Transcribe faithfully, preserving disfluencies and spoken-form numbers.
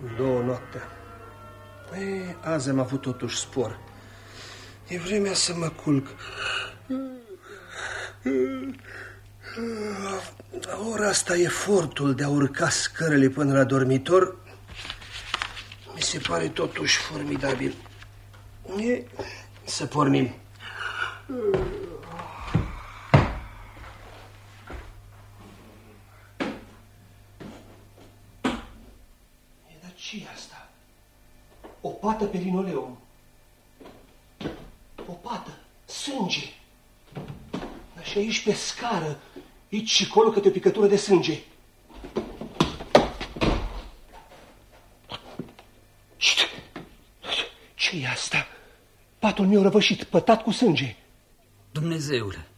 Două noaptea. Ei, azi am avut totuși spor. E vremea să mă culc. La ora asta efortul de a urca scărele până la dormitor mi se pare totuși formidabil. E, să pornim. E, dar ce-i asta? O pată pe linoleum. O pată, sânge. Dar și aici pe scară, aici și acolo câte o picătură de sânge. Ce-i asta? Patul meu răvășit, pătat cu sânge. Dumnezeule,